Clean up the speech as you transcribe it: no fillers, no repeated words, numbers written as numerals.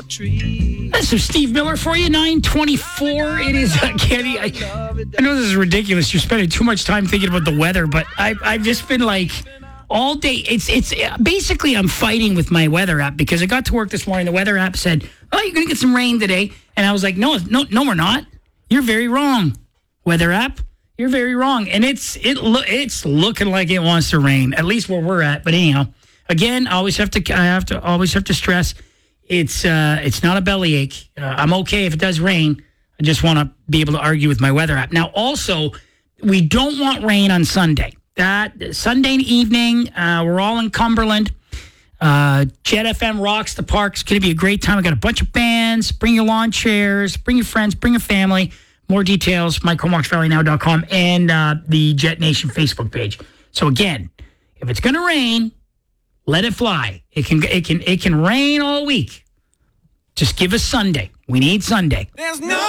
That's some Steve Miller for you, 9:24. It is, Kenny, I know this is ridiculous. You're spending too much time thinking about the weather, but I've just been like, all day, it's basically I'm fighting with my weather app because I got to work this morning. The weather app said, "Oh, you're going to get some rain today." And I was like, no, we're not. You're very wrong, weather app. You're very wrong. And it's looking like it wants to rain, at least where we're at. But anyhow, again, I always have to stress it's not a bellyache. I'm okay if it does rain. I just want to be able to argue with my weather app. Now, also, we don't want rain on Sunday. That Sunday evening, we're all in Cumberland. Jet FM rocks the park. It's going to be a great time. We got a bunch of bands. Bring your lawn chairs. Bring your friends. Bring your family. More details, MikeComarksValleyNow.com and the Jet Nation Facebook page. So again, if it's going to rain, let it fly. It can rain all week. Just give us Sunday. We need Sunday.